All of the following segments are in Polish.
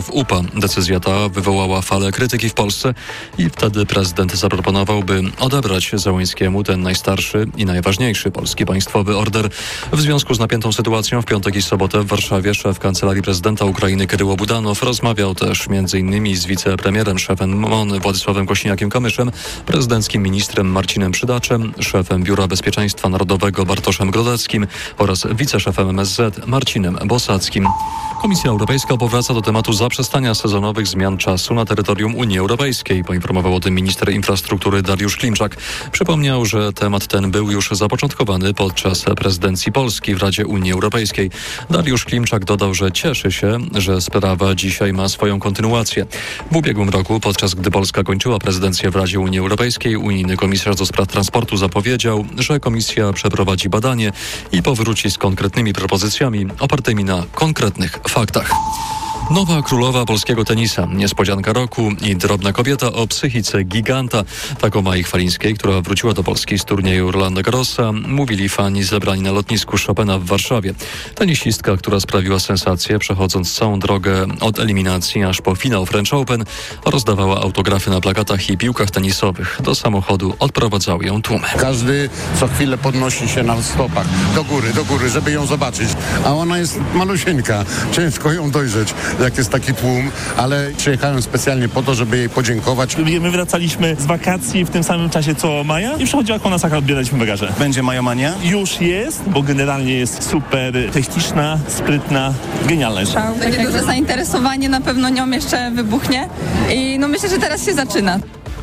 UPA. Decyzja ta wywołała falę krytyki w Polsce i wtedy prezydent zaproponował, by odebrać Zełenskiemu ten najstarszy i najważniejszy polski państwowy order. W związku z napiętą sytuacją w piątek i sobotę w Warszawie szef Kancelarii Prezydenta Ukrainy Kyryło Budanow rozmawiał też m.in. z wicepremierem, szefem MON Władysławem Kosiniakiem-Kamyszem, prezydenckim ministrem Marcinem Przydaczem, szefem Biura Bezpieczeństwa Narodowego Bartoszem Grodeckim oraz wiceszefem MSZ Marcinem Bosackim. Komisja Europejska powraca do tematu zaprzestania sezonowych zmian czasu na terytorium Unii Europejskiej. Poinformował o tym minister infrastruktury Dariusz Klimczak. Przypomniał, że temat ten był już zapoczątkowany podczas prezydencji Polski w Radzie Unii Europejskiej. Dariusz Klimczak dodał, że cieszy się, że sprawa dzisiaj ma swoją kontynuację. W ubiegłym roku, podczas gdy Polska kończyła prezydencję w Radzie Unii Europejskiej, unijny komisarz do spraw transportu zapowiedział, że komisja przeprowadzi badanie i powróci z konkretnymi propozycjami opartymi na konkretnych faktach. Nowa królowa polskiego tenisa, niespodzianka roku i drobna kobieta o psychice giganta. Tak o Mai Chwalińskiej, która wróciła do Polski z turnieju Rolanda Garrosa, mówili fani zebrani na lotnisku Chopina w Warszawie. Tenisistka, która sprawiła sensację, przechodząc całą drogę od eliminacji aż po finał French Open, rozdawała autografy na plakatach i piłkach tenisowych. Do samochodu odprowadzał ją tłumy. Każdy co chwilę podnosi się na stopach do góry, żeby ją zobaczyć. A ona jest malusieńka, ciężko ją dojrzeć, jak jest taki tłum, ale przyjechałem specjalnie po to, żeby jej podziękować. My wracaliśmy z wakacji w tym samym czasie co Maja i przychodziła koło nas, jak odbieraliśmy bagaże. Będzie Majomania? Już jest, bo generalnie jest super techniczna, sprytna, genialna. Będzie duże zainteresowanie, na pewno nią jeszcze wybuchnie i myślę, że teraz się zaczyna.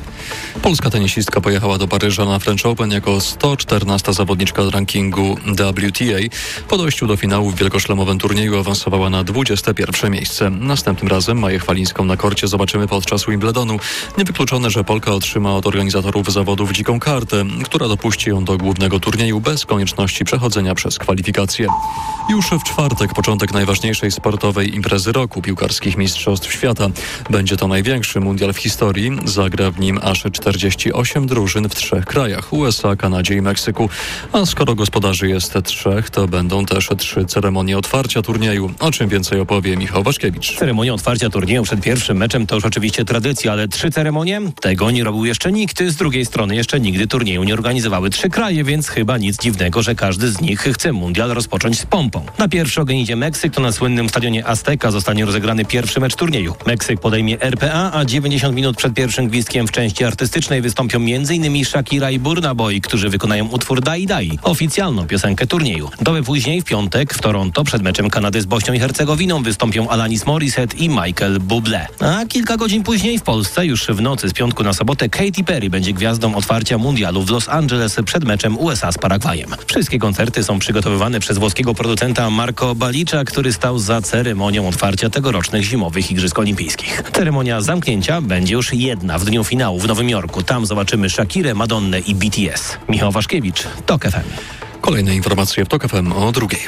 Polska tenisistka pojechała do Paryża na French Open jako 114 zawodniczka rankingu WTA. Po dojściu do finału w wielkoszlemowym turnieju awansowała na 21 miejsce. Następnym razem Maję Chwalińską na korcie zobaczymy podczas Wimbledonu. Niewykluczone, że Polka otrzyma od organizatorów zawodów dziką kartę, która dopuści ją do głównego turnieju bez konieczności przechodzenia przez kwalifikacje. Już w czwartek początek najważniejszej sportowej imprezy roku, piłkarskich mistrzostw świata. Będzie to największy mundial w historii. Zagra w nim aż 48 drużyn w 3 krajach: USA, Kanadzie i Meksyku. A skoro gospodarzy jest 3, to będą też 3 ceremonie otwarcia turnieju. O czym więcej opowie Michał Waszkiewicz. Ceremonia otwarcia turnieju przed pierwszym meczem to już oczywiście tradycja, ale 3 ceremonie? Tego nie robił jeszcze nikt. Z drugiej strony jeszcze nigdy turnieju nie organizowały 3 kraje, więc chyba nic dziwnego, że każdy z nich chce mundial rozpocząć z pompą. Na pierwszy ogień idzie Meksyk, to na słynnym stadionie Azteca zostanie rozegrany pierwszy mecz turnieju. Meksyk podejmie RPA, a 90 minut przed pierwszym gwizdkiem w części artystycznej wystąpią m.in. Shakira i Burna Boy, którzy wykonają utwór Dai Dai, oficjalną piosenkę turnieju. Dobę później, w piątek, w Toronto, przed meczem Kanady z Bośnią i Hercegowiną wystąpią Alanis Morissette i Michael Bublé. A kilka godzin później w Polsce, już w nocy z piątku na sobotę, Katy Perry będzie gwiazdą otwarcia mundialu w Los Angeles przed meczem USA z Paragwajem. Wszystkie koncerty są przygotowywane przez włoskiego producenta Marco Balicza, który stał za ceremonią otwarcia tegorocznych zimowych Igrzysk Olimpijskich. Ceremonia zamknięcia będzie już jedna w dniu finału w Nowym Jorku. Tam zobaczymy Shakirę, Madonnę i BTS. Michał Waszkiewicz, TOK FM. Kolejne informacje w TOK FM o 2:00.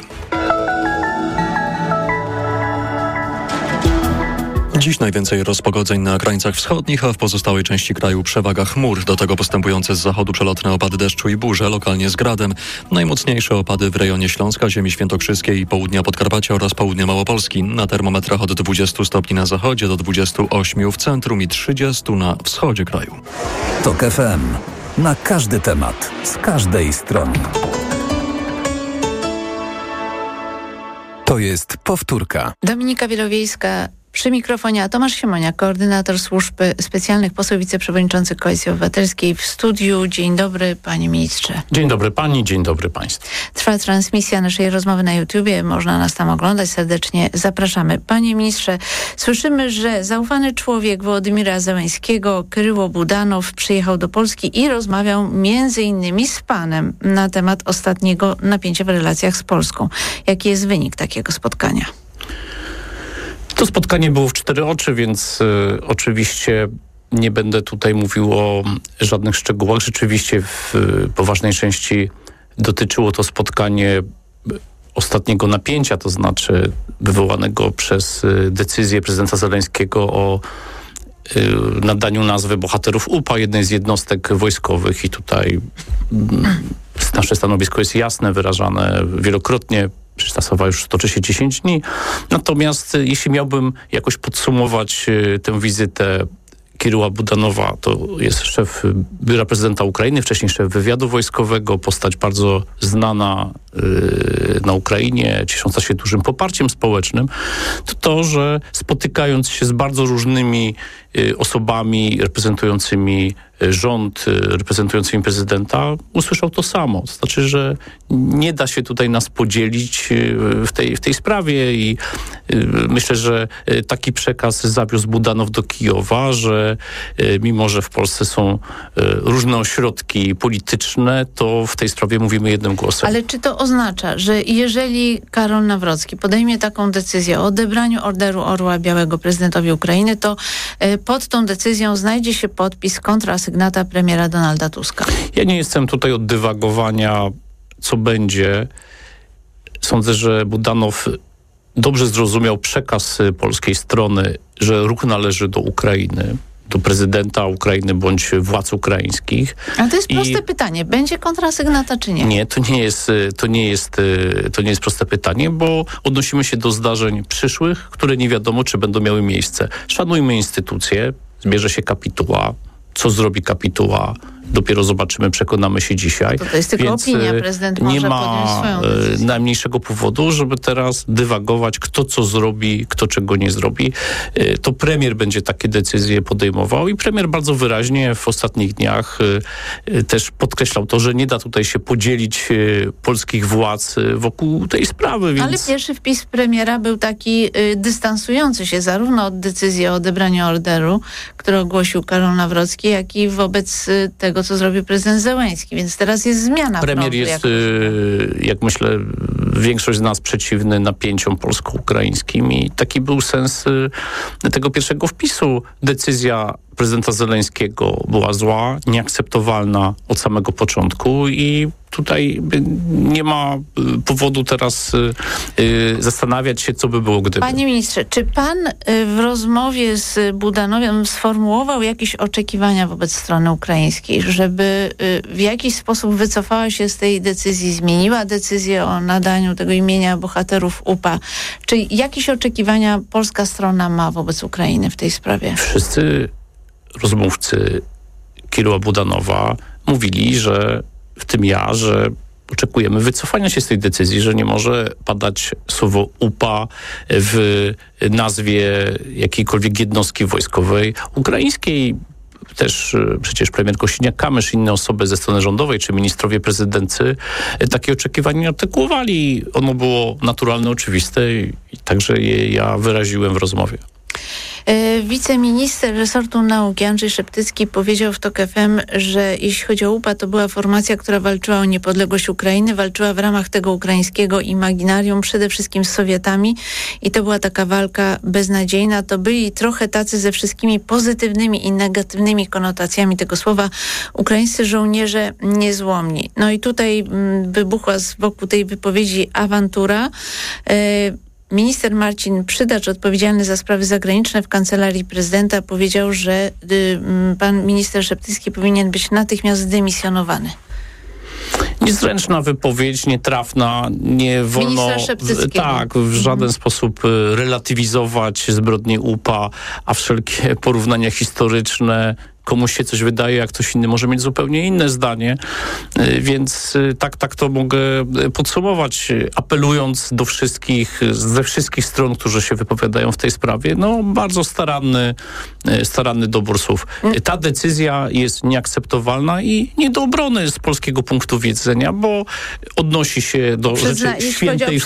Dziś najwięcej rozpogodzeń na krańcach wschodnich, a w pozostałej części kraju przewaga chmur. Do tego postępujące z zachodu przelotne opady deszczu i burze, lokalnie z gradem. Najmocniejsze opady w rejonie Śląska, ziemi świętokrzyskiej, południa Podkarpacia oraz południa Małopolski. Na termometrach od 20 stopni na zachodzie do 28 w centrum i 30 na wschodzie kraju. TOK FM. Na każdy temat, z każdej strony. To jest powtórka. Dominika Wielowiejska przy mikrofonie, a Tomasz Siemoniak, koordynator służb specjalnych, poseł wiceprzewodniczący Koalicji Obywatelskiej w studiu. Dzień dobry, panie ministrze. Dzień dobry pani, dzień dobry państwu. Trwa transmisja naszej rozmowy na YouTubie, można nas tam oglądać, serdecznie zapraszamy. Panie ministrze, słyszymy, że zaufany człowiek Wołodymyra Zełenskiego, Kyryło Budanow, przyjechał do Polski i rozmawiał między innymi z panem na temat ostatniego napięcia w relacjach z Polską. Jaki jest wynik takiego spotkania? To spotkanie było w 4 oczy, więc oczywiście nie będę tutaj mówił o żadnych szczegółach. Rzeczywiście w poważnej części dotyczyło to spotkanie ostatniego napięcia, to znaczy wywołanego przez decyzję prezydenta Zełenskiego o nadaniu nazwy bohaterów UPA, jednej z jednostek wojskowych, i tutaj nasze stanowisko jest jasne, wyrażane wielokrotnie Przecież ta sprawa już toczy się 10 dni. Natomiast jeśli miałbym jakoś podsumować tę wizytę Kiryła Budanowa, to jest szef Biura Prezydenta Ukrainy, wcześniej szef wywiadu wojskowego, postać bardzo znana na Ukrainie, ciesząca się dużym poparciem społecznym, to, że spotykając się z bardzo różnymi osobami reprezentującymi rząd, reprezentującymi prezydenta, usłyszał to samo. To znaczy, że nie da się tutaj nas podzielić w tej sprawie i myślę, że taki przekaz zawiózł Budanow do Kijowa, że mimo, że w Polsce są różne ośrodki polityczne, to w tej sprawie mówimy jednym głosem. Ale czy to oznacza, że jeżeli Karol Nawrocki podejmie taką decyzję o odebraniu Orderu Orła Białego prezydentowi Ukrainy, to pod tą decyzją znajdzie się podpis kontrasygnata premiera Donalda Tuska? Ja nie jestem tutaj od dywagowania, co będzie. Sądzę, że Budanow dobrze zrozumiał przekaz polskiej strony, że ruch należy do Ukrainy, do prezydenta Ukrainy bądź władz ukraińskich. Ale to jest proste pytanie. Będzie kontrasygnata czy nie? Nie, to nie jest proste pytanie, bo odnosimy się do zdarzeń przyszłych, które nie wiadomo, czy będą miały miejsce. Szanujmy instytucje, zbierze się kapituła. Co zrobi kapituła? Dopiero zobaczymy, przekonamy się dzisiaj. To jest tylko opinia. Prezydent może podjąć swoją decyzję. Nie ma najmniejszego powodu, żeby teraz dywagować, kto co zrobi, kto czego nie zrobi. To premier będzie takie decyzje podejmował i premier bardzo wyraźnie w ostatnich dniach też podkreślał to, że nie da tutaj się podzielić polskich władz wokół tej sprawy. Więc... Ale pierwszy wpis premiera był taki dystansujący się zarówno od decyzji o odebraniu orderu, który ogłosił Karol Nawrocki, jak i wobec tego, co zrobił prezydent Zełenski. Więc teraz jest zmiana. Premier jest, jak myślę, większość z nas przeciwny napięciom polsko-ukraińskim i taki był sens tego pierwszego wpisu. Decyzja prezydenta Zełenskiego była zła, nieakceptowalna od samego początku i tutaj nie ma powodu teraz zastanawiać się, co by było gdyby. Panie ministrze, czy pan w rozmowie z Budanowem sformułował jakieś oczekiwania wobec strony ukraińskiej, żeby w jakiś sposób wycofała się z tej decyzji, zmieniła decyzję o nadaniu tego imienia bohaterów UPA? Czy jakieś oczekiwania polska strona ma wobec Ukrainy w tej sprawie? Wszyscy rozmówcy Kiryła Budanowa mówili, że w tym ja, że oczekujemy wycofania się z tej decyzji, że nie może padać słowo UPA w nazwie jakiejkolwiek jednostki wojskowej ukraińskiej. Też przecież premier Kosiniak-Kamysz, inne osoby ze strony rządowej, czy ministrowie prezydency takie oczekiwania nie artykułowali. Ono było naturalne, oczywiste i także je ja wyraziłem w rozmowie. Wiceminister resortu nauki Andrzej Szeptycki powiedział w TOK FM, że jeśli chodzi o UPA, to była formacja, która walczyła o niepodległość Ukrainy, walczyła w ramach tego ukraińskiego imaginarium, przede wszystkim z Sowietami i to była taka walka beznadziejna. To byli trochę tacy ze wszystkimi pozytywnymi i negatywnymi konotacjami tego słowa ukraińscy żołnierze niezłomni. No i tutaj wybuchła wokół tej wypowiedzi awantura. Minister Marcin Przydacz, odpowiedzialny za sprawy zagraniczne w Kancelarii Prezydenta, powiedział, że pan minister Szeptycki powinien być natychmiast zdymisjonowany. Niezręczna wypowiedź, nietrafna, nie wolno w żaden sposób relatywizować zbrodni UPA, a wszelkie porównania historyczne, komuś się coś wydaje, jak ktoś inny może mieć zupełnie inne zdanie. Więc tak to mogę podsumować, apelując do wszystkich, ze wszystkich stron, którzy się wypowiadają w tej sprawie, bardzo staranny dobór słów. Ta decyzja jest nieakceptowalna i nie do obrony z polskiego punktu widzenia, bo odnosi się do rzeczy świętej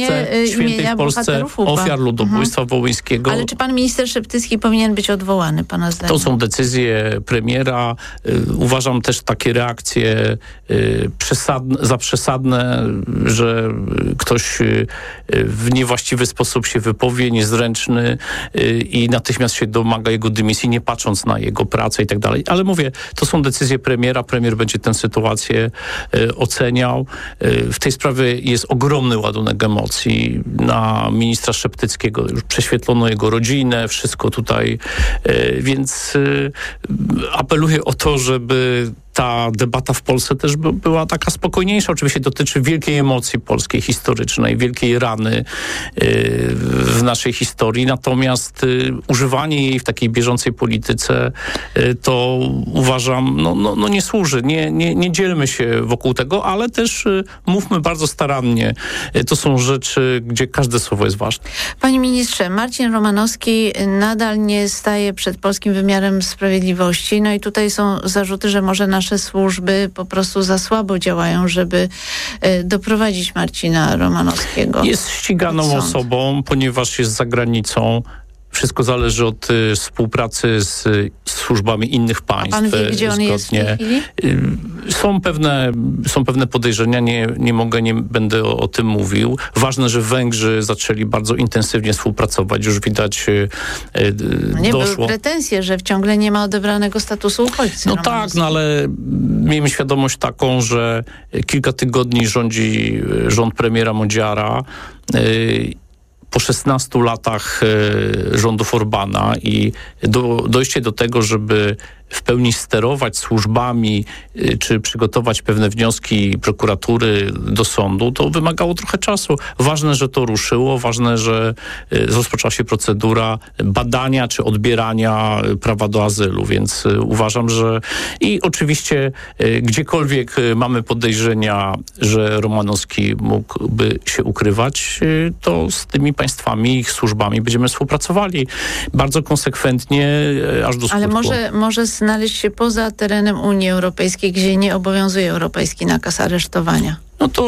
w Polsce ofiar ludobójstwa wołyńskiego. Ale czy pan minister Szeptycki powinien być odwołany, pana zdaniem? To są decyzje premiera. Uważam też takie reakcje za przesadne, że ktoś w niewłaściwy sposób się wypowie, niezręczny i natychmiast się domaga jego dymisji, nie patrząc na jego pracę i tak dalej. Ale mówię, to są decyzje premiera. Premier będzie tę sytuację oceniał. W tej sprawie jest ogromny ładunek emocji. Na ministra Szeptyckiego już prześwietlono jego rodzinę, wszystko tutaj, więc apeluję o to, żeby ta debata w Polsce też była taka spokojniejsza. Oczywiście dotyczy wielkiej emocji polskiej, historycznej, wielkiej rany w naszej historii. Natomiast używanie jej w takiej bieżącej polityce to uważam, nie służy. Nie dzielmy się wokół tego, ale też mówmy bardzo starannie. To są rzeczy, gdzie każde słowo jest ważne. Panie ministrze, Marcin Romanowski nadal nie staje przed polskim wymiarem sprawiedliwości. No i tutaj są zarzuty, że może nasze służby po prostu za słabo działają, żeby doprowadzić Marcina Romanowskiego. Jest ściganą osobą, ponieważ jest za granicą. Wszystko zależy od współpracy z służbami innych państw. A pan wie, gdzie on jest w tej chwili? Są pewne podejrzenia, nie będę o tym mówił. Ważne, że Węgrzy zaczęli bardzo intensywnie współpracować. Już widać doszło. Były pretensje, że ciągle nie ma odebranego statusu uchodźcy. Tak, ale miejmy świadomość taką, że kilka tygodni rządzi rząd premiera Modziara. Po 16 latach rządów Orbana i dojście do tego, żeby w pełni sterować służbami, czy przygotować pewne wnioski prokuratury do sądu, to wymagało trochę czasu. Ważne, że to ruszyło, ważne, że rozpoczęła się procedura badania czy odbierania prawa do azylu, więc uważam, że i oczywiście gdziekolwiek mamy podejrzenia, że Romanowski mógłby się ukrywać, to z tymi państwami, ich służbami będziemy współpracowali bardzo konsekwentnie, aż do skutku. Ale może znaleźć się poza terenem Unii Europejskiej, gdzie nie obowiązuje europejski nakaz aresztowania. To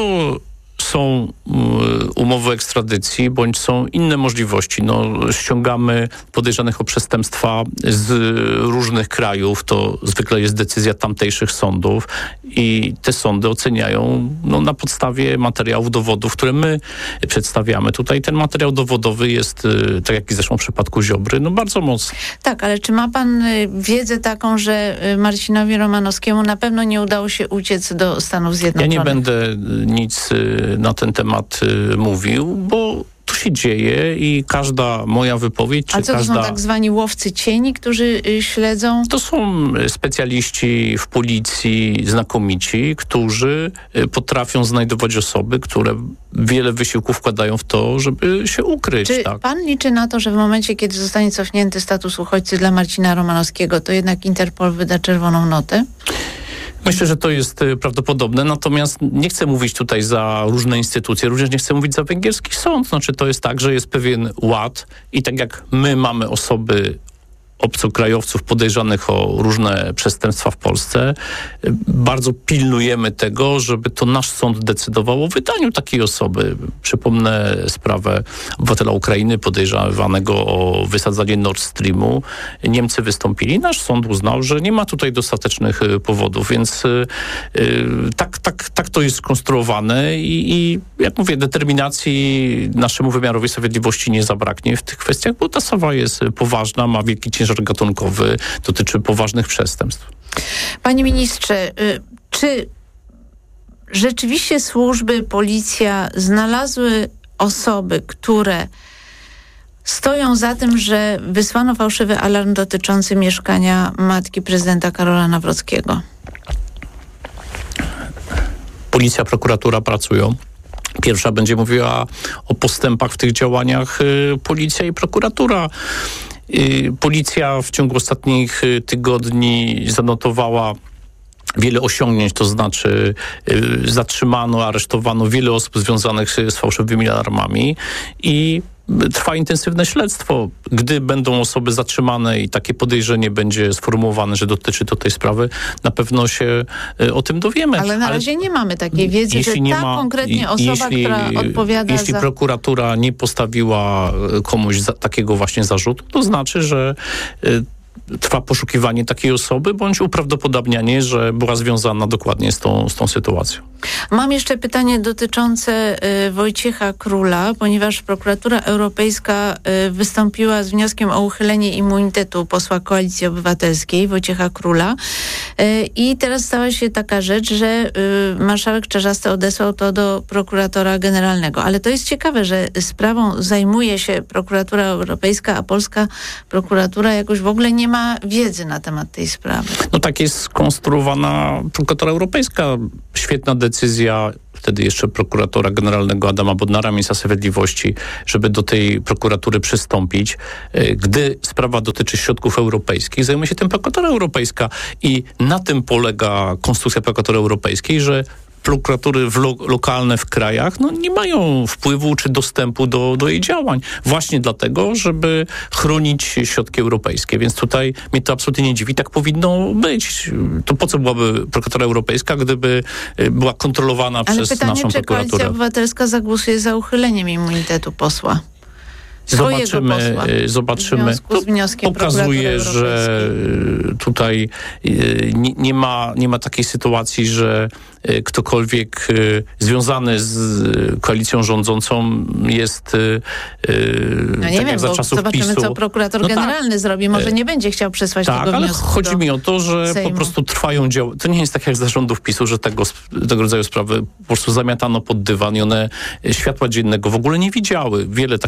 są umowy ekstradycji, bądź są inne możliwości. Ściągamy podejrzanych o przestępstwa z różnych krajów. To zwykle jest decyzja tamtejszych sądów i te sądy oceniają na podstawie materiałów, dowodów, które my przedstawiamy. Tutaj ten materiał dowodowy jest, tak jak i zresztą w przypadku Ziobry, bardzo mocny. Tak, ale czy ma pan wiedzę taką, że Marcinowi Romanowskiemu na pewno nie udało się uciec do Stanów Zjednoczonych? Ja nie będę nic na ten temat mówił, bo to się dzieje i każda moja wypowiedź... A co to są tak zwani łowcy cieni, którzy śledzą? To są specjaliści w policji znakomici, którzy potrafią znajdować osoby, które wiele wysiłków wkładają w to, żeby się ukryć. Czy pan liczy na to, że w momencie, kiedy zostanie cofnięty status uchodźcy dla Marcina Romanowskiego, to jednak Interpol wyda czerwoną notę? Myślę, że to jest prawdopodobne, natomiast nie chcę mówić tutaj za różne instytucje, również nie chcę mówić za węgierski sąd. To jest tak, że jest pewien ład i tak jak my mamy osoby obcokrajowców podejrzanych o różne przestępstwa w Polsce, bardzo pilnujemy tego, żeby to nasz sąd decydował o wydaniu takiej osoby. Przypomnę sprawę obywatela Ukrainy podejrzewanego o wysadzanie Nord Streamu. Niemcy wystąpili, nasz sąd uznał, że nie ma tutaj dostatecznych powodów, więc tak to jest skonstruowane i jak mówię, determinacji naszemu wymiarowi sprawiedliwości nie zabraknie w tych kwestiach, bo ta sprawa jest poważna, ma wielki ciężar gatunkowy, dotyczy poważnych przestępstw. Panie ministrze, czy rzeczywiście służby, policja znalazły osoby, które stoją za tym, że wysłano fałszywy alarm dotyczący mieszkania matki prezydenta Karola Nawrockiego? Policja, prokuratura pracują. Pierwsza będzie mówiła o postępach w tych działaniach policja i prokuratura. Policja w ciągu ostatnich tygodni zanotowała wiele osiągnięć, to znaczy zatrzymano, aresztowano wiele osób związanych z fałszywymi alarmami i trwa intensywne śledztwo. Gdy będą osoby zatrzymane i takie podejrzenie będzie sformułowane, że dotyczy to tej sprawy, na pewno się o tym dowiemy. Ale na razie nie mamy takiej wiedzy, że ta konkretnie osoba, która odpowiada Jeśli prokuratura nie postawiła komuś takiego właśnie zarzutu, to znaczy, że trwa poszukiwanie takiej osoby, bądź uprawdopodobnianie, że była związana dokładnie z tą sytuacją. Mam jeszcze pytanie dotyczące Wojciecha Króla, ponieważ prokuratura europejska wystąpiła z wnioskiem o uchylenie immunitetu posła Koalicji Obywatelskiej Wojciecha Króla i teraz stała się taka rzecz, że marszałek Czarzasty odesłał to do prokuratora generalnego. Ale to jest ciekawe, że sprawą zajmuje się prokuratura europejska, a polska prokuratura jakoś w ogóle nie ma ma wiedzy na temat tej sprawy. No tak jest skonstruowana prokuratura europejska. Świetna decyzja wtedy jeszcze prokuratora generalnego Adama Bodnara, ministra sprawiedliwości, żeby do tej prokuratury przystąpić. Gdy sprawa dotyczy środków europejskich, zajmuje się tym prokuratura europejska i na tym polega konstrukcja prokuratury europejskiej, że prokuratury lokalne w krajach nie mają wpływu czy dostępu do jej działań. Właśnie dlatego, żeby chronić środki europejskie. Więc tutaj mnie to absolutnie nie dziwi. Tak powinno być. To po co byłaby prokuratura europejska, gdyby była kontrolowana przez naszą prokuraturę? Ale pytanie, czy Koalicja Obywatelska zagłosuje za uchyleniem immunitetu posła? Zobaczymy. To pokazuje, że tutaj nie ma takiej sytuacji, że ktokolwiek związany z koalicją rządzącą jest nie wiem, za czasów zobaczymy, PiS-u. Co prokurator generalny zrobi. Może nie będzie chciał przesłać tego wniosku. Ale chodzi mi o to, że Sejmu. Po prostu trwają działania. To nie jest tak jak za rządów PiS-u, że tego rodzaju sprawy po prostu zamiatano pod dywan i one światła dziennego w ogóle nie widziały. Wiele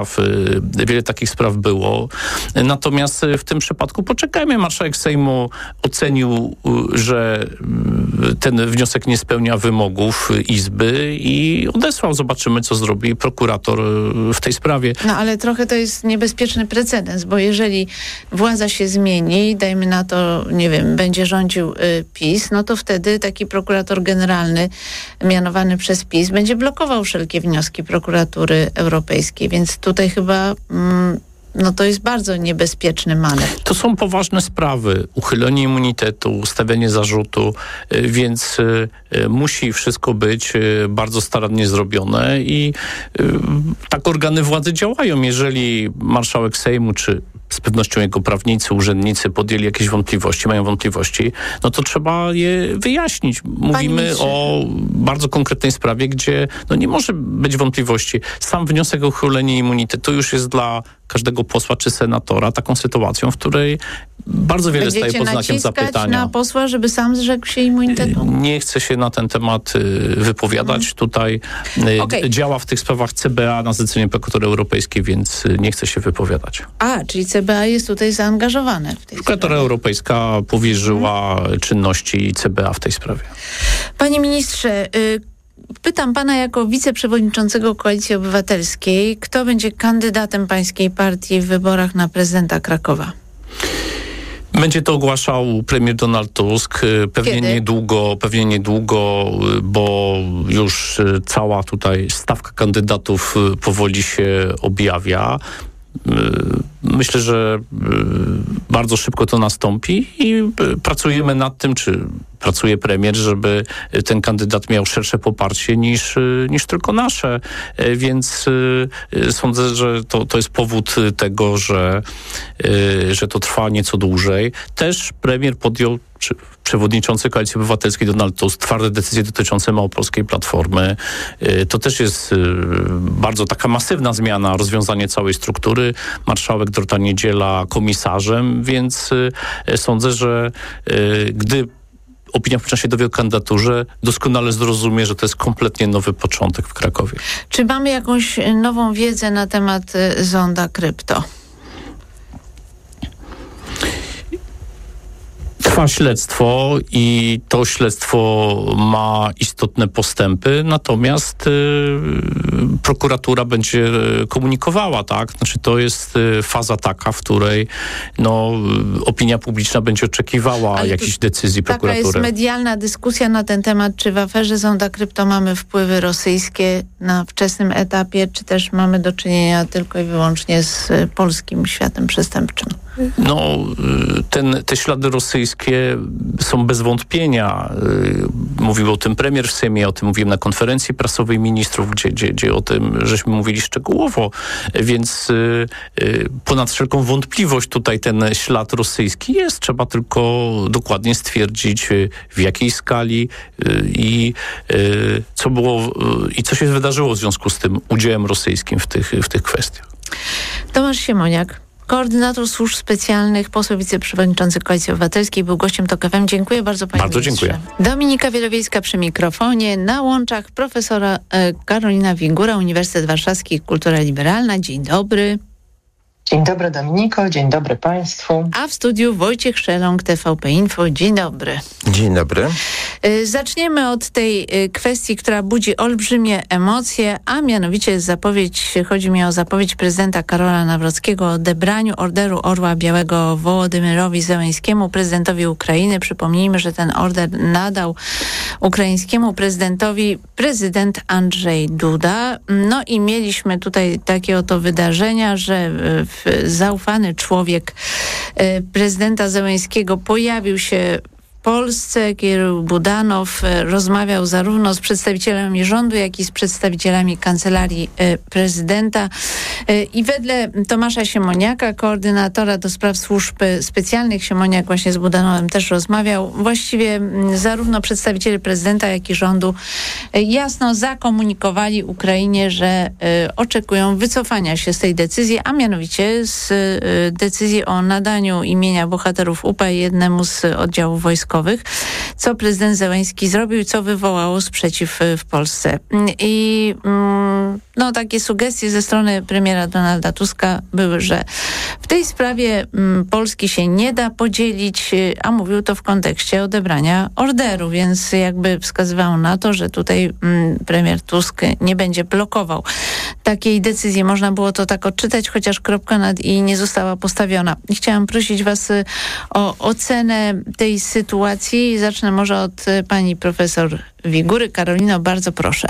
takich spraw było. Natomiast w tym przypadku poczekajmy. Marszałek Sejmu ocenił, że ten wniosek nie spełnia wymogów Izby i odesłał. Zobaczymy, co zrobi prokurator w tej sprawie. No ale trochę to jest niebezpieczny precedens, bo jeżeli władza się zmieni, dajmy na to, nie wiem, będzie rządził PiS, no to wtedy taki prokurator generalny mianowany przez PiS będzie blokował wszelkie wnioski prokuratury europejskiej, więc tutaj chyba to jest bardzo niebezpieczny manewr. To są poważne sprawy. Uchylenie immunitetu, stawianie zarzutu, więc musi wszystko być bardzo starannie zrobione i tak organy władzy działają. Jeżeli marszałek Sejmu, czy z pewnością jego prawnicy, urzędnicy podjęli jakieś wątpliwości, mają wątpliwości, no to trzeba je wyjaśnić. Mówimy o bardzo konkretnej sprawie, gdzie nie może być wątpliwości. Sam wniosek o uchylenie immunitetu już jest dla każdego posła czy senatora taką sytuacją, w której bardzo wiele staje pod znakiem zapytania. Na posła, żeby sam zrzekł się immunitetu? Nie chcę się na ten temat wypowiadać. Tutaj działa w tych sprawach CBA na zlecenie prokuratury europejskiej, więc nie chcę się wypowiadać. Czyli CBA jest tutaj zaangażowane w tej Prokuratura Europejska powierzyła czynności CBA w tej sprawie. Panie ministrze, pytam pana jako wiceprzewodniczącego Koalicji Obywatelskiej, kto będzie kandydatem pańskiej partii w wyborach na prezydenta Krakowa? Będzie to ogłaszał premier Donald Tusk. Pewnie niedługo, bo już cała tutaj stawka kandydatów powoli się objawia. Myślę, że bardzo szybko to nastąpi i pracujemy nad tym, czy pracuje premier, żeby ten kandydat miał szersze poparcie niż tylko nasze. Więc sądzę, że to jest powód tego, że to trwa nieco dłużej. Też premier podjął, czy przewodniczący Koalicji Obywatelskiej Donald Tusk twarde decyzje dotyczące małopolskiej Platformy. To też jest bardzo taka masywna zmiana, rozwiązanie całej struktury. Marszałek Dorota Niedziela komisarzem, więc sądzę, że gdy opinia publiczna się dowie o kandydaturze, doskonale zrozumie, że to jest kompletnie nowy początek w Krakowie. Czy mamy jakąś nową wiedzę na temat zonda krypto? Trwa śledztwo i to śledztwo ma istotne postępy, natomiast prokuratura będzie komunikowała, tak? Znaczy to jest faza taka, w której opinia publiczna będzie oczekiwała jakichś decyzji prokuratury. Taka jest medialna dyskusja na ten temat, czy w aferze zonda krypto mamy wpływy rosyjskie na wczesnym etapie, czy też mamy do czynienia tylko i wyłącznie z polskim światem przestępczym? Te ślady rosyjskie są bez wątpienia. Mówił o tym premier w Sejmie, o tym mówiłem na konferencji prasowej ministrów, gdzie o tym żeśmy mówili szczegółowo. Więc ponad wszelką wątpliwość tutaj ten ślad rosyjski jest. Trzeba tylko dokładnie stwierdzić, w jakiej skali i co było i co się wydarzyło w związku z tym udziałem rosyjskim w tych kwestiach. Tomasz Siemoniak, koordynator służb specjalnych, poseł wiceprzewodniczący Koalicji Obywatelskiej, był gościem TOK FM. Dziękuję bardzo, panie Bardzo ministrze. dziękuję. Dominika Wielowiejska przy mikrofonie. Na łączach profesora Karolina Wingura, Uniwersytet Warszawski, Kultura Liberalna. Dzień dobry. Dzień dobry Dominiko, dzień dobry Państwu. A w studiu Wojciech Szelong, TVP Info. Dzień dobry. Dzień dobry. Zaczniemy od tej kwestii, która budzi olbrzymie emocje, a mianowicie chodzi mi o zapowiedź prezydenta Karola Nawrockiego o odebraniu Orderu Orła Białego Wołodymyrowi Zełenskiemu, prezydentowi Ukrainy. Przypomnijmy, że ten order nadał ukraińskiemu prezydentowi prezydent Andrzej Duda. No i mieliśmy tutaj takie oto wydarzenia, że zaufany człowiek prezydenta Zełenskiego pojawił się w Polsce. Kirył Budanow rozmawiał zarówno z przedstawicielami rządu, jak i z przedstawicielami Kancelarii Prezydenta. I wedle Tomasza Siemoniaka, koordynatora do spraw służb specjalnych, Siemoniak właśnie z Budanowem też rozmawiał, właściwie zarówno przedstawiciele prezydenta, jak i rządu jasno zakomunikowali Ukrainie, że oczekują wycofania się z tej decyzji, a mianowicie z decyzji o nadaniu imienia bohaterów UPA jednemu z oddziałów wojskowych, co prezydent Zełenski zrobił, co wywołało sprzeciw w Polsce. I takie sugestie ze strony premiera Donalda Tuska były, że w tej sprawie Polski się nie da podzielić, a mówił to w kontekście odebrania orderu, więc jakby wskazywało na to, że tutaj premier Tusk nie będzie blokował takiej decyzji. Można było to tak odczytać, chociaż kropka nad i nie została postawiona. I chciałam prosić Was o ocenę tej sytuacji. Zacznę może od pani profesor Wigury. Karolino, bardzo proszę.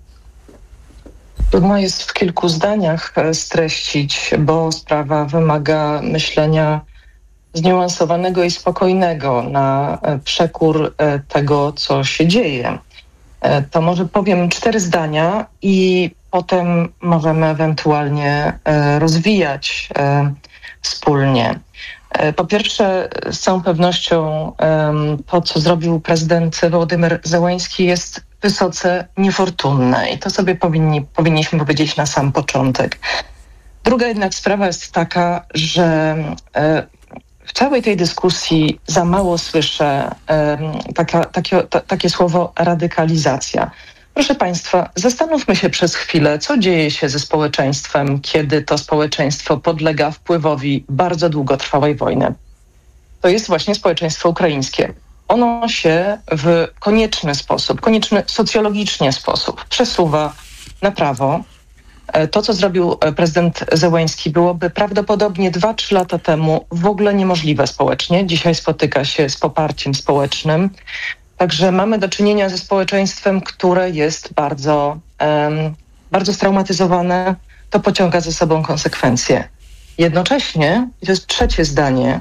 Trudno jest w kilku zdaniach streścić, bo sprawa wymaga myślenia zniuansowanego i spokojnego na przekór tego, co się dzieje. To może powiem 4 zdania i potem możemy ewentualnie rozwijać wspólnie. Po pierwsze, z całą pewnością to, co zrobił prezydent Wołodymyr Zełenski, jest wysoce niefortunne i to sobie powinniśmy powiedzieć na sam początek. Druga jednak sprawa jest taka, że w całej tej dyskusji za mało słyszę takie słowo radykalizacja. Proszę Państwa, zastanówmy się przez chwilę, co dzieje się ze społeczeństwem, kiedy to społeczeństwo podlega wpływowi bardzo długotrwałej wojny. To jest właśnie społeczeństwo ukraińskie. Ono się w konieczny socjologicznie sposób przesuwa na prawo. To, co zrobił prezydent Zełenski, byłoby prawdopodobnie 2-3 lata temu w ogóle niemożliwe społecznie. Dzisiaj spotyka się z poparciem społecznym. Także mamy do czynienia ze społeczeństwem, które jest bardzo straumatyzowane. To pociąga ze sobą konsekwencje. Jednocześnie, i to jest trzecie zdanie,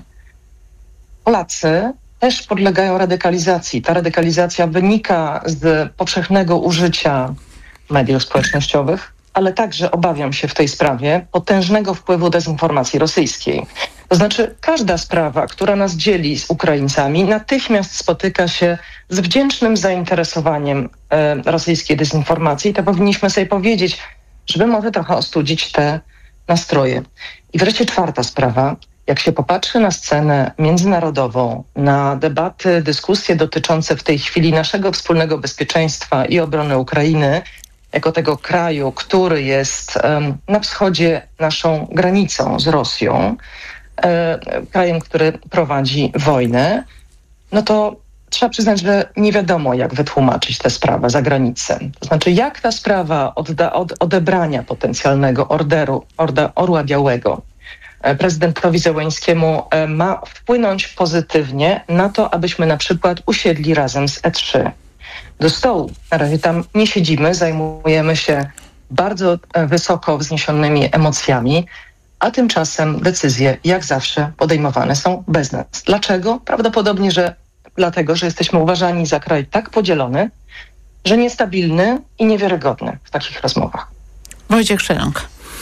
Polacy też podlegają radykalizacji. Ta radykalizacja wynika z powszechnego użycia mediów społecznościowych, ale także, obawiam się w tej sprawie, potężnego wpływu dezinformacji rosyjskiej. To znaczy każda sprawa, która nas dzieli z Ukraińcami, natychmiast spotyka się z wdzięcznym zainteresowaniem rosyjskiej dezinformacji. I to powinniśmy sobie powiedzieć, żeby może trochę ostudzić te nastroje. I wreszcie 4. sprawa. Jak się popatrzy na scenę międzynarodową, na debaty, dyskusje dotyczące w tej chwili naszego wspólnego bezpieczeństwa i obrony Ukrainy, jako tego kraju, który jest na wschodzie naszą granicą z Rosją, krajem, który prowadzi wojnę, no to trzeba przyznać, że nie wiadomo, jak wytłumaczyć tę sprawę za granicę. To znaczy, jak ta sprawa odebrania potencjalnego Orła Białego prezydentowi Zełenskiemu ma wpłynąć pozytywnie na to, abyśmy na przykład usiedli razem z E3 do stołu. Na razie tam nie siedzimy, zajmujemy się bardzo wysoko wzniesionymi emocjami, a tymczasem decyzje, jak zawsze, podejmowane są bez nas. Dlaczego? Prawdopodobnie, dlatego, że jesteśmy uważani za kraj tak podzielony, że niestabilny i niewiarygodny w takich rozmowach. Wojciech Szelong.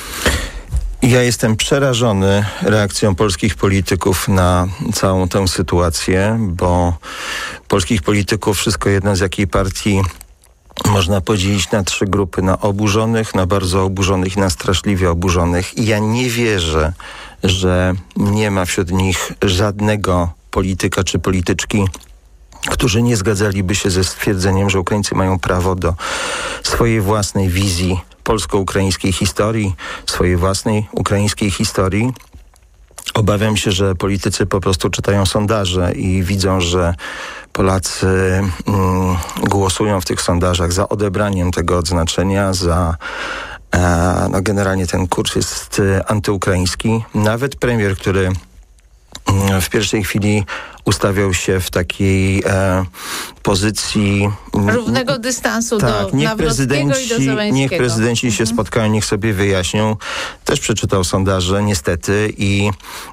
Ja jestem przerażony reakcją polskich polityków na całą tę sytuację, bo polskich polityków, wszystko jedno z jakiej partii, można podzielić na 3 grupy. Na oburzonych, na bardzo oburzonych i na straszliwie oburzonych. I ja nie wierzę, że nie ma wśród nich żadnego polityka czy polityczki, którzy nie zgadzaliby się ze stwierdzeniem, że Ukraińcy mają prawo do swojej własnej wizji polsko-ukraińskiej historii, swojej własnej ukraińskiej historii. Obawiam się, że politycy po prostu czytają sondaże i widzą, że Polacy głosują w tych sondażach za odebraniem tego odznaczenia, generalnie ten kurs jest antyukraiński. Nawet premier, który w pierwszej chwili ustawiał się w takiej pozycji równego dystansu do Nawrockiego i do Zełenskiego. Niech prezydenci się spotkają, niech sobie wyjaśnią. Też przeczytał sondaże, niestety, i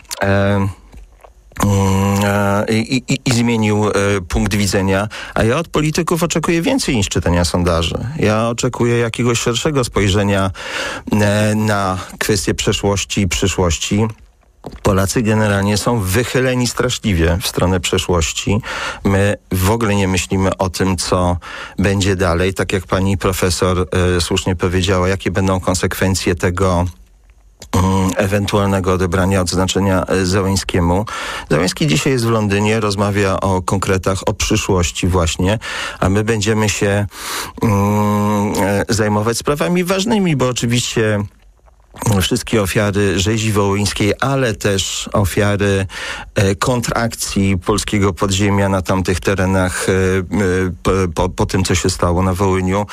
zmienił punkt widzenia. A ja od polityków oczekuję więcej niż czytania sondaży. Ja oczekuję jakiegoś szerszego spojrzenia na kwestie przeszłości i przyszłości. Polacy generalnie są wychyleni straszliwie w stronę przeszłości. My w ogóle nie myślimy o tym, co będzie dalej. Tak jak pani profesor słusznie powiedziała, jakie będą konsekwencje tego ewentualnego odebrania odznaczenia Zełenskiemu. Zełenski dzisiaj jest w Londynie, rozmawia o konkretach, o przyszłości właśnie, a my będziemy się zajmować sprawami ważnymi, bo oczywiście wszystkie ofiary rzezi wołyńskiej, ale też ofiary kontrakcji polskiego podziemia na tamtych terenach po tym, co się stało na Wołyniu.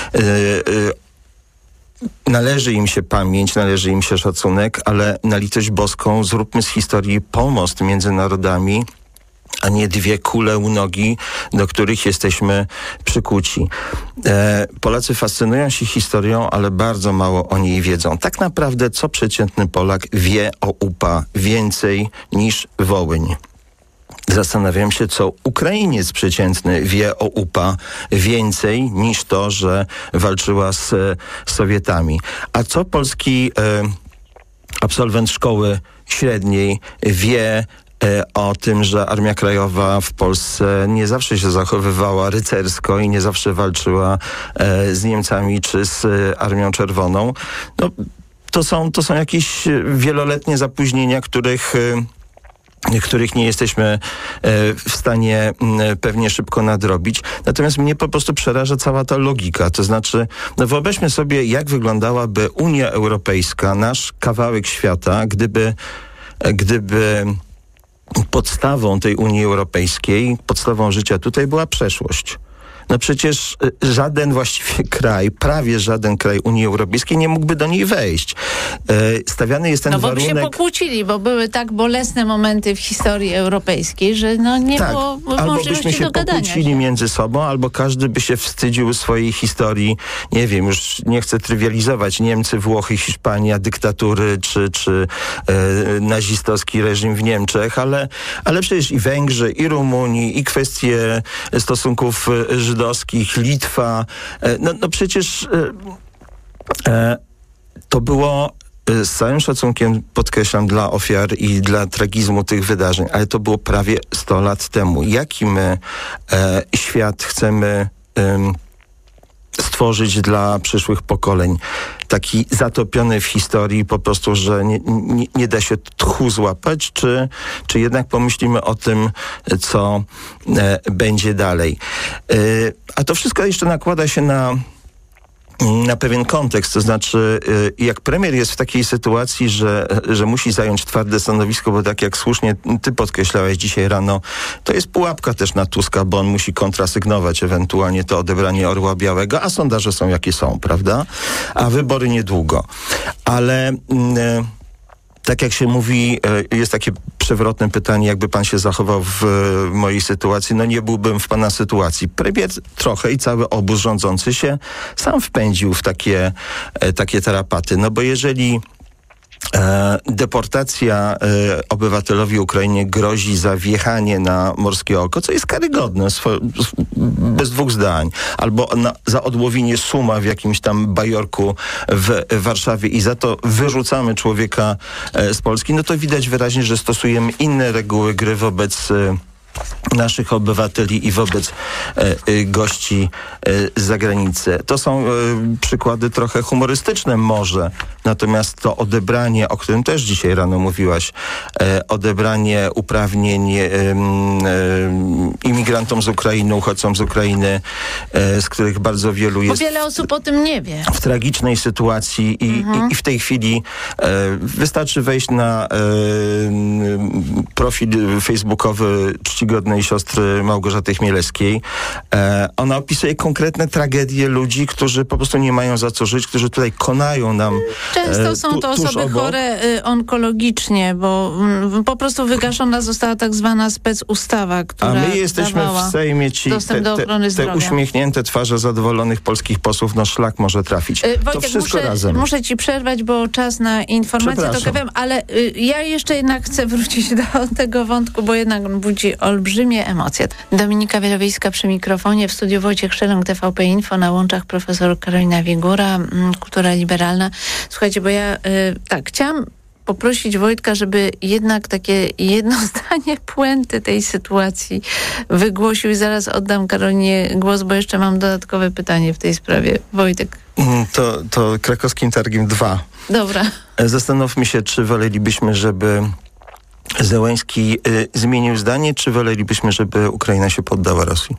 Należy im się pamięć, należy im się szacunek, ale na litość boską zróbmy z historii pomost między narodami, a nie dwie kule u nogi, do których jesteśmy przykuci. Polacy fascynują się historią, ale bardzo mało o niej wiedzą. Tak naprawdę co przeciętny Polak wie o UPA więcej niż Wołyń? Zastanawiam się, co Ukrainiec przeciętny wie o UPA więcej niż to, że walczyła z Sowietami. A co polski absolwent szkoły średniej wie o tym, że Armia Krajowa w Polsce nie zawsze się zachowywała rycersko i nie zawsze walczyła z Niemcami czy z Armią Czerwoną? No, to są jakieś wieloletnie zapóźnienia, których nie jesteśmy w stanie pewnie szybko nadrobić. Natomiast mnie po prostu przeraża cała ta logika. To znaczy, wyobraźmy sobie, jak wyglądałaby Unia Europejska, nasz kawałek świata, gdyby podstawą tej Unii Europejskiej, podstawą życia tutaj była przeszłość. No przecież żaden właściwie kraj, prawie żaden kraj Unii Europejskiej nie mógłby do niej wejść. Stawiany jest ten warunek... No bo się pokłócili, bo były tak bolesne momenty w historii europejskiej, że nie było możliwości do gadania. Albo byśmy się pokłócili między sobą, albo każdy by się wstydził swojej historii. Nie wiem, już nie chcę trywializować. Niemcy, Włochy, Hiszpania, dyktatury, czy nazistowski reżim w Niemczech, ale przecież i Węgrzy, i Rumunii, i kwestie stosunków żydowskich, Litwa. No przecież to było, z całym szacunkiem podkreślam, dla ofiar i dla tragizmu tych wydarzeń, ale to było prawie 100 lat temu. Jaki my świat chcemy stworzyć dla przyszłych pokoleń? Taki zatopiony w historii po prostu, że nie da się tchu złapać, czy jednak pomyślimy o tym, co będzie dalej. A to wszystko jeszcze nakłada się na pewien kontekst, to znaczy jak premier jest w takiej sytuacji, że musi zająć twarde stanowisko, bo tak jak słusznie ty podkreślałeś dzisiaj rano, to jest pułapka też na Tuska, bo on musi kontrasygnować ewentualnie to odebranie Orła Białego, a sondaże są jakie są, prawda? A wybory niedługo. Ale... tak jak się mówi, jest takie przewrotne pytanie, jakby pan się zachował w mojej sytuacji. No nie byłbym w pana sytuacji. Premier trochę i cały obóz rządzący się sam wpędził w takie tarapaty. No bo jeżeli deportacja obywatelowi Ukrainy grozi za wjechanie na morskie oko, co jest karygodne, bez dwóch zdań, albo za odłowienie suma w jakimś tam bajorku w Warszawie i za to wyrzucamy człowieka z Polski, no to widać wyraźnie, że stosujemy inne reguły gry wobec naszych obywateli i wobec gości z zagranicy. To są przykłady trochę humorystyczne może, natomiast to odebranie, o którym też dzisiaj rano mówiłaś, odebranie uprawnień imigrantom z Ukrainy, uchodźcom z Ukrainy, z których bardzo wielu jest... Bo wiele osób o tym nie wie. W tragicznej sytuacji i w tej chwili wystarczy wejść na profil facebookowy czcigodnej siostry Małgorzaty Chmielewskiej. Ona opisuje konkretne tragedie ludzi, którzy po prostu nie mają za co żyć, którzy tutaj konają nam Często są to osoby chore onkologicznie, bo po prostu wygaszona została tak zwana specustawa, która a my jesteśmy w Sejmie dostęp do ochrony zdrowia. Te uśmiechnięte twarze zadowolonych polskich posłów, no szlak może trafić. Wojtek, to wszystko razem. Muszę ci przerwać, bo czas na informacje to KFM, ale ja jeszcze jednak chcę wrócić do tego wątku, bo jednak budzi olbrzymie emocje. Dominika Wielowiejska przy mikrofonie, w studiu Wojciech Szeląg, TVP Info, na łączach profesor Karolina Wigura, Kultura Liberalna. Słuchajcie, bo ja chciałam poprosić Wojtka, żeby jednak takie jedno zdanie puenty tej sytuacji wygłosił i zaraz oddam Karolinie głos, bo jeszcze mam dodatkowe pytanie w tej sprawie. Wojtek. To krakowskim targiem 2. Dobra. Zastanówmy się, czy wolelibyśmy, żeby Zełenski zmienił zdanie, czy wolelibyśmy, żeby Ukraina się poddała Rosji?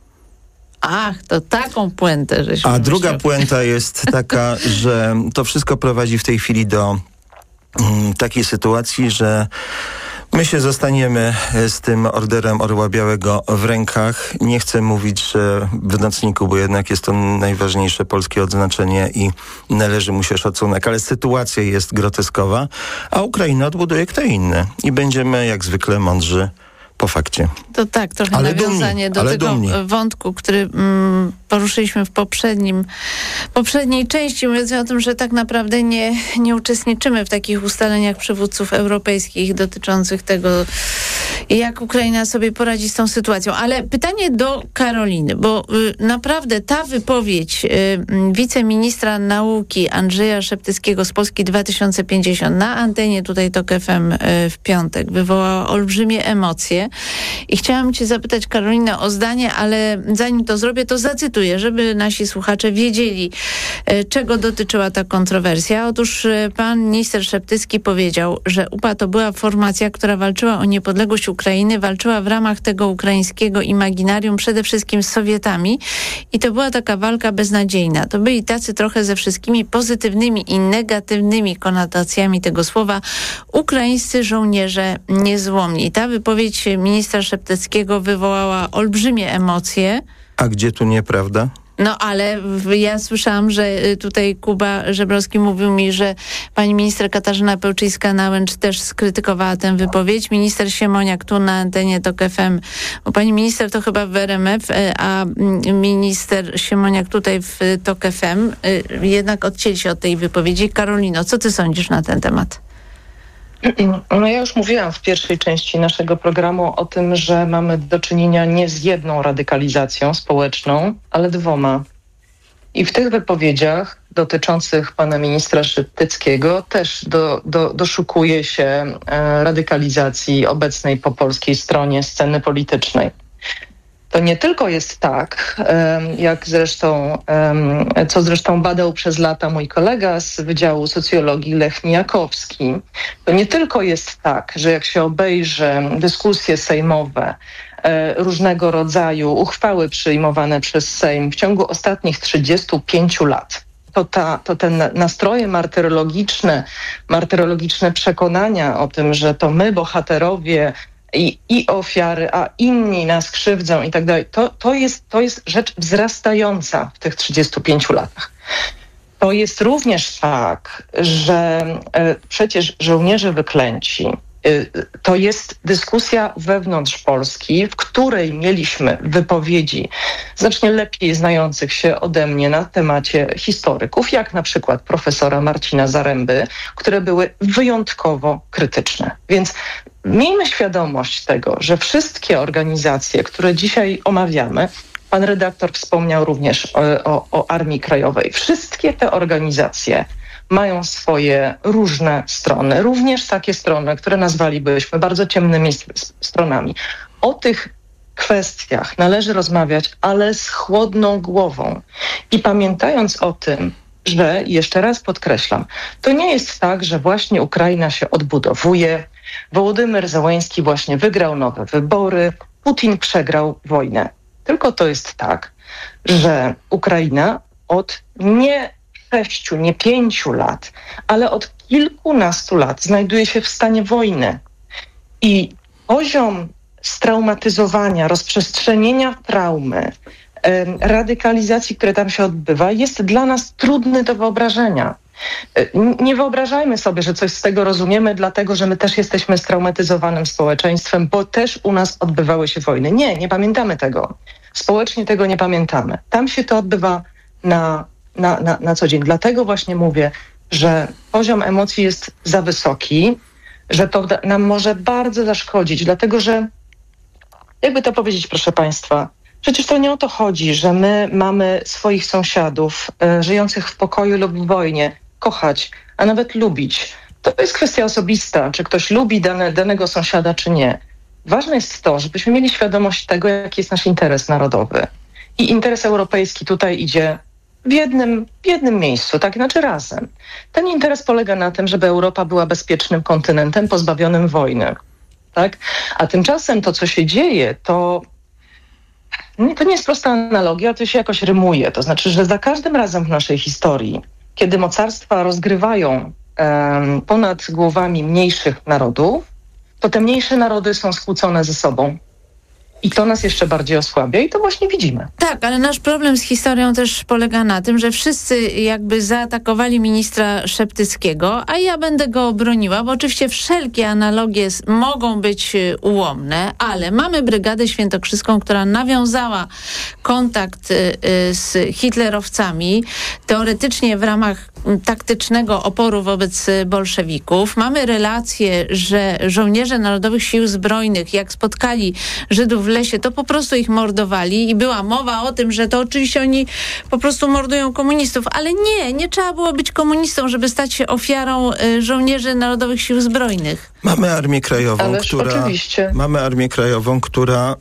Ach, to taką puentę, żeśmy... A druga puenta jest taka, że to wszystko prowadzi w tej chwili do takiej sytuacji, że my się zostaniemy z tym orderem Orła Białego w rękach. Nie chcę mówić, że w nocniku, bo jednak jest to najważniejsze polskie odznaczenie i należy mu się szacunek, ale sytuacja jest groteskowa, a Ukraina odbuduje kto inny. I będziemy jak zwykle mądrzy po fakcie. To tak, trochę nawiązanie do tego wątku, który poruszyliśmy w poprzedniej części, mówiąc o tym, że tak naprawdę nie uczestniczymy w takich ustaleniach przywódców europejskich dotyczących tego, jak Ukraina sobie poradzi z tą sytuacją. Ale pytanie do Karoliny, bo naprawdę ta wypowiedź wiceministra nauki Andrzeja Szeptyckiego z Polski 2050 na antenie tutaj TOK FM w piątek wywołała olbrzymie emocje. I chciałam cię zapytać, Karolina, o zdanie, ale zanim to zrobię, to zacytuję, żeby nasi słuchacze wiedzieli, czego dotyczyła ta kontrowersja. Otóż pan minister Szeptycki powiedział, że UPA to była formacja, która walczyła o niepodległość Ukrainy, walczyła w ramach tego ukraińskiego imaginarium przede wszystkim z Sowietami i to była taka walka beznadziejna. To byli tacy trochę ze wszystkimi pozytywnymi i negatywnymi konotacjami tego słowa ukraińscy żołnierze niezłomni. I ta wypowiedź ministra Szeptyckiego wywołała olbrzymie emocje. A gdzie tu nieprawda? No ale ja słyszałam, że tutaj Kuba Żebrowski mówił mi, że pani minister Katarzyna Pełczyńska-Nałęcz też skrytykowała tę wypowiedź. Minister Siemoniak tu na antenie TOK FM, bo pani minister to chyba w RMF, a minister Siemoniak tutaj w TOK FM jednak odcięli się od tej wypowiedzi. Karolino, co ty sądzisz na ten temat? No ja już mówiłam w pierwszej części naszego programu o tym, że mamy do czynienia nie z jedną radykalizacją społeczną, ale dwoma. I w tych wypowiedziach dotyczących pana ministra Szeptyckiego też doszukuje się radykalizacji obecnej po polskiej stronie sceny politycznej. To nie tylko jest tak, co zresztą badał przez lata mój kolega z Wydziału Socjologii Lech Nijakowski. To nie tylko jest tak, że jak się obejrzy dyskusje sejmowe, różnego rodzaju uchwały przyjmowane przez Sejm w ciągu ostatnich 35 lat, to te nastroje martyrologiczne przekonania o tym, że to my, bohaterowie, i ofiary, a inni nas krzywdzą i tak dalej. To jest rzecz wzrastająca w tych 35 latach. To jest również tak, że przecież żołnierze wyklęci to jest dyskusja wewnątrz Polski, w której mieliśmy wypowiedzi znacznie lepiej znających się ode mnie na temacie historyków, jak na przykład profesora Marcina Zaręby, które były wyjątkowo krytyczne. Więc miejmy świadomość tego, że wszystkie organizacje, które dzisiaj omawiamy, pan redaktor wspomniał również o Armii Krajowej, wszystkie te organizacje mają swoje różne strony, również takie strony, które nazwalibyśmy bardzo ciemnymi stronami. O tych kwestiach należy rozmawiać, ale z chłodną głową i pamiętając o tym, że, jeszcze raz podkreślam, to nie jest tak, że właśnie Ukraina się odbudowuje, Wołodymyr Zełenski właśnie wygrał nowe wybory, Putin przegrał wojnę. Tylko to jest tak, że Ukraina od nie 6, nie 5 lat, ale od kilkunastu lat znajduje się w stanie wojny. I poziom straumatyzowania, rozprzestrzenienia traumy, radykalizacji, które tam się odbywa, jest dla nas trudny do wyobrażenia. Nie wyobrażajmy sobie, że coś z tego rozumiemy, dlatego że my też jesteśmy straumatyzowanym społeczeństwem, bo też u nas odbywały się wojny. Nie pamiętamy tego. Społecznie tego nie pamiętamy. Tam się to odbywa na co dzień. Dlatego właśnie mówię, że poziom emocji jest za wysoki, że to nam może bardzo zaszkodzić, dlatego że, jakby to powiedzieć, proszę Państwa, przecież to nie o to chodzi, że my mamy swoich sąsiadów żyjących w pokoju lub w wojnie kochać, a nawet lubić. To jest kwestia osobista, czy ktoś lubi danego sąsiada, czy nie. Ważne jest to, żebyśmy mieli świadomość tego, jaki jest nasz interes narodowy. I interes europejski tutaj idzie w jednym miejscu, tak, znaczy razem. Ten interes polega na tym, żeby Europa była bezpiecznym kontynentem pozbawionym wojny. Tak? A tymczasem to, co się dzieje, to nie jest prosta analogia, to się jakoś rymuje. To znaczy, że za każdym razem w naszej historii, kiedy mocarstwa rozgrywają ponad głowami mniejszych narodów, to te mniejsze narody są skłócone ze sobą. I to nas jeszcze bardziej osłabia i to właśnie widzimy. Tak, ale nasz problem z historią też polega na tym, że wszyscy jakby zaatakowali ministra Szeptyckiego, a ja będę go broniła, bo oczywiście wszelkie analogie mogą być ułomne, ale mamy Brygadę Świętokrzyską, która nawiązała kontakt z hitlerowcami, teoretycznie w ramach taktycznego oporu wobec bolszewików. Mamy relację, że żołnierze Narodowych Sił Zbrojnych, jak spotkali Żydów w lesie, to po prostu ich mordowali i była mowa o tym, że to oczywiście oni po prostu mordują komunistów, ale nie trzeba było być komunistą, żeby stać się ofiarą żołnierzy Narodowych Sił Zbrojnych. Mamy Armię Krajową, Mamy Armię Krajową, która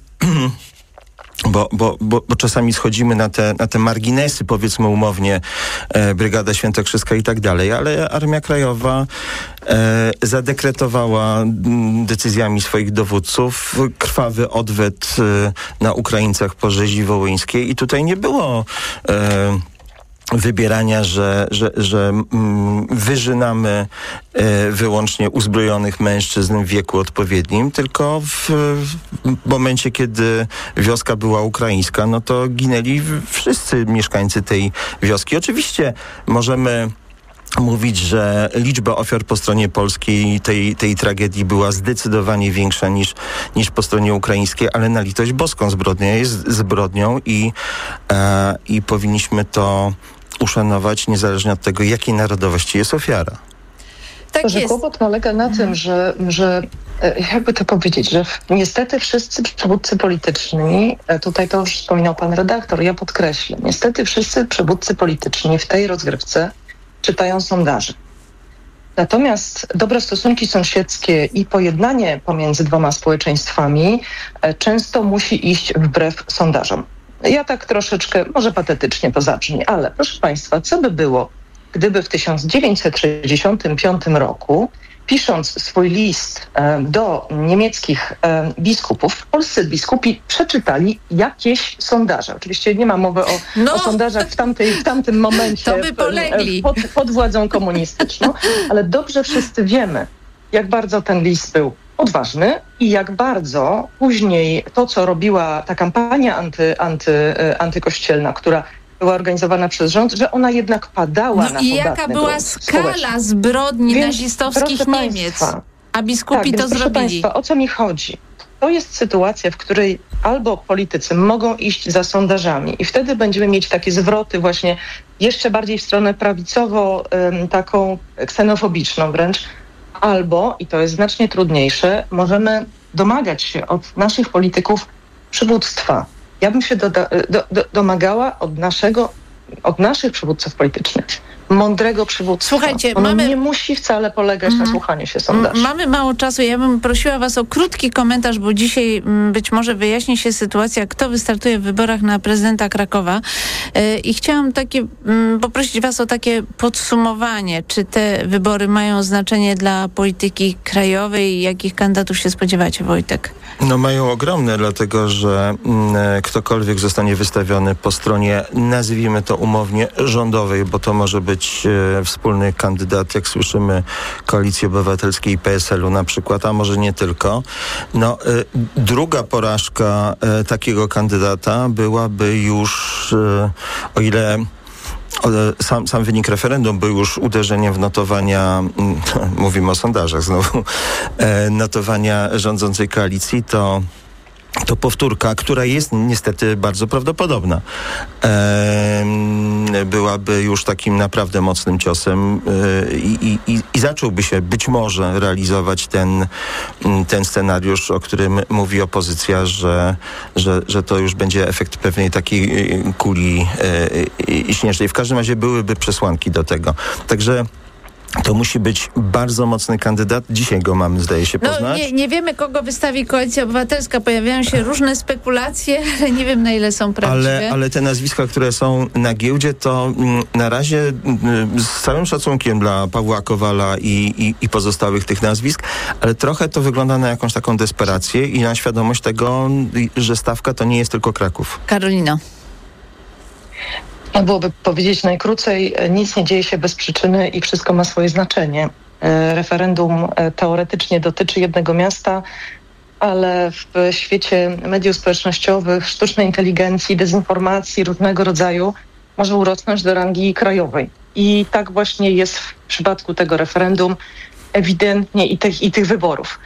Bo czasami schodzimy na te marginesy, powiedzmy umownie, Brygada Świętokrzyska i tak dalej, ale Armia Krajowa zadekretowała decyzjami swoich dowódców krwawy odwet na Ukraińcach po rzezi wołyńskiej i tutaj nie było wybierania, że wyżynamy wyłącznie uzbrojonych mężczyzn w wieku odpowiednim, tylko w momencie, kiedy wioska była ukraińska, no to ginęli wszyscy mieszkańcy tej wioski. Oczywiście możemy mówić, że liczba ofiar po stronie polskiej tej tragedii była zdecydowanie większa niż po stronie ukraińskiej, ale na litość boską zbrodnia jest zbrodnią i powinniśmy to uszanować niezależnie od tego, jakiej narodowości jest ofiara. Tak że jest. kłopot polega na tym, że jakby to powiedzieć, że niestety wszyscy przywódcy polityczni, tutaj to już wspominał pan redaktor, ja podkreślę, niestety wszyscy przywódcy polityczni w tej rozgrywce czytają sondaże. Natomiast dobre stosunki sąsiedzkie i pojednanie pomiędzy dwoma społeczeństwami często musi iść wbrew sondażom. Ja tak troszeczkę, może patetycznie to zabrzmi, ale proszę Państwa, co by było, gdyby w 1965 roku, pisząc swój list do niemieckich biskupów, polscy biskupi przeczytali jakieś sondaże. Oczywiście nie ma mowy o sondażach w tamtym momencie to by polegli. Pod władzą komunistyczną, ale dobrze wszyscy wiemy, jak bardzo ten list był odważny i jak bardzo później to, co robiła ta kampania antykościelna, która była organizowana przez rząd, że ona jednak padała na i jaka była skala zbrodni nazistowskich Niemiec, a biskupi to zrobili. Proszę Państwa, o co mi chodzi? To jest sytuacja, w której albo politycy mogą iść za sondażami i wtedy będziemy mieć takie zwroty właśnie jeszcze bardziej w stronę prawicowo, taką ksenofobiczną wręcz, albo, i to jest znacznie trudniejsze, możemy domagać się od naszych polityków przywództwa. Ja bym się domagała od naszych przywódców politycznych mądrego przywództwa. Słuchajcie, ono nie musi wcale polegać na słuchaniu się sondaży. Mamy mało czasu. Ja bym prosiła was o krótki komentarz, bo dzisiaj być może wyjaśni się sytuacja, kto wystartuje w wyborach na prezydenta Krakowa. I chciałam poprosić was o takie podsumowanie. Czy te wybory mają znaczenie dla polityki krajowej? Jakich kandydatów się spodziewacie, Wojtek? No mają ogromne, dlatego że ktokolwiek zostanie wystawiony po stronie, nazwijmy to umownie, rządowej, bo to może być wspólny kandydat, jak słyszymy, Koalicji Obywatelskiej i PSL-u na przykład, a może nie tylko. No, druga porażka takiego kandydata byłaby już, o ile sam wynik referendum był już uderzeniem w notowania, mówimy o sondażach znowu, notowania rządzącej koalicji, to powtórka, która jest niestety bardzo prawdopodobna, byłaby już takim naprawdę mocnym ciosem i zacząłby się być może realizować ten scenariusz, o którym mówi opozycja, że to już będzie efekt pewnej takiej kuli śnieżnej. W każdym razie byłyby przesłanki do tego. Także to musi być bardzo mocny kandydat. Dzisiaj go mamy, zdaje się, poznać. Nie wiemy, kogo wystawi Koalicja Obywatelska. Pojawiają się różne spekulacje, ale nie wiem, na ile są prawdziwe. Ale te nazwiska, które są na giełdzie, to na razie z całym szacunkiem dla Pawła Kowala i pozostałych tych nazwisk, ale trochę to wygląda na jakąś taką desperację i na świadomość tego, że stawka to nie jest tylko Kraków. Karolino. Byłoby powiedzieć najkrócej, nic nie dzieje się bez przyczyny i wszystko ma swoje znaczenie. Referendum teoretycznie dotyczy jednego miasta, ale w świecie mediów społecznościowych, sztucznej inteligencji, dezinformacji różnego rodzaju może urosnąć do rangi krajowej. I tak właśnie jest w przypadku tego referendum, ewidentnie i tych wyborów.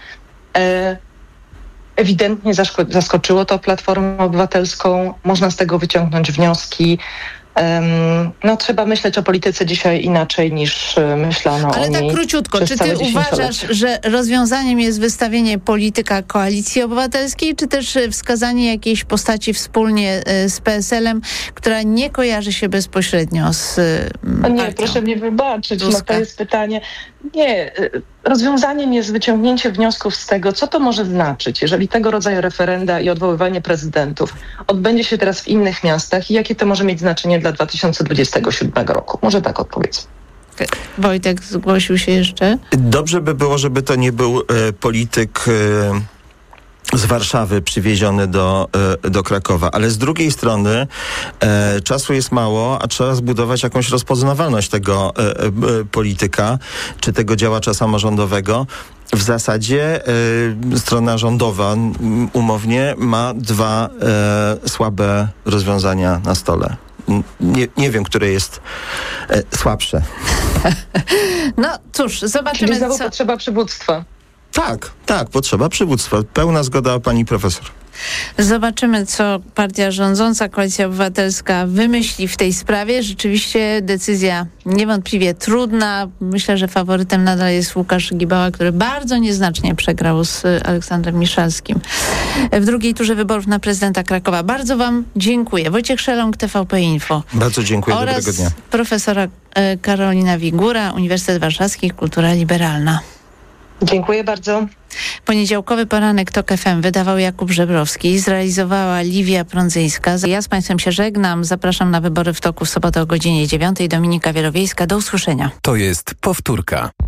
Ewidentnie zaskoczyło to Platformę Obywatelską. Można z tego wyciągnąć wnioski. Trzeba myśleć o polityce dzisiaj inaczej niż myślano o niej. Ale tak króciutko, czy ty uważasz, że rozwiązaniem jest wystawienie polityka Koalicji Obywatelskiej, czy też wskazanie jakiejś postaci wspólnie z PSL-em, która nie kojarzy się bezpośrednio z Nie, proszę mnie wybaczyć, to jest pytanie. Nie, rozwiązaniem jest wyciągnięcie wniosków z tego, co to może znaczyć, jeżeli tego rodzaju referenda i odwoływanie prezydentów odbędzie się teraz w innych miastach i jakie to może mieć znaczenie dla 2027 roku. Może tak odpowiedz. Wojtek zgłosił się jeszcze. Dobrze by było, żeby to nie był polityk z Warszawy przywieziony do Krakowa. Ale z drugiej strony czasu jest mało, a trzeba zbudować jakąś rozpoznawalność tego polityka, czy tego działacza samorządowego. W zasadzie strona rządowa umownie ma dwa słabe rozwiązania na stole. Nie wiem, które jest słabsze. No cóż, zobaczymy. Czyli znowu potrzeba przywództwa. Tak, potrzeba przywództwa. Pełna zgoda pani profesor. Zobaczymy, co partia rządząca, Koalicja Obywatelska wymyśli w tej sprawie. Rzeczywiście decyzja niewątpliwie trudna. Myślę, że faworytem nadal jest Łukasz Gibała, który bardzo nieznacznie przegrał z Aleksandrem Miszalskim w drugiej turze wyborów na prezydenta Krakowa. Bardzo wam dziękuję. Wojciech Szeląg, TVP Info. Bardzo dziękuję, dobrego dnia. Oraz profesora Karolina Wigura, Uniwersytet Warszawski, Kultura Liberalna. Dziękuję bardzo. Poniedziałkowy poranek TOK FM wydawał Jakub Żebrowski, zrealizowała Liwia Prądzyńska. Ja z państwem się żegnam. Zapraszam na wybory w TOK-u w sobotę o godzinie 9. Dominika Wielowiejska. Do usłyszenia. To jest powtórka.